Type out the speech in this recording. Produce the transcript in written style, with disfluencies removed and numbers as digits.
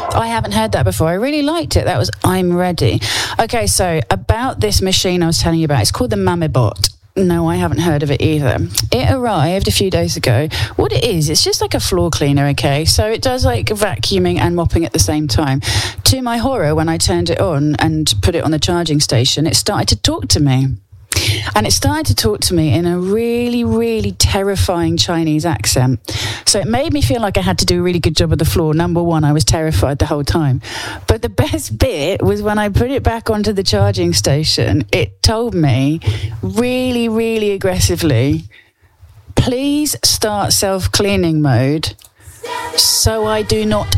I haven't heard that before. I really liked it. That was I'm Ready. Okay, so about this machine I was telling you about, it's called the Mamibot. No, I haven't heard of it either. It arrived a few days ago. What it is, it's just like a floor cleaner, okay? So it does like vacuuming and mopping at the same time. To my horror, when I turned it on and put it on the charging station, it started to talk to me. And it started to talk to me in a really, really terrifying Chinese accent. So it made me feel like I had to do a really good job of the floor. Number one, I was terrified the whole time. But the best bit was when I put it back onto the charging station, it told me really, really aggressively, please start self-cleaning mode so I do not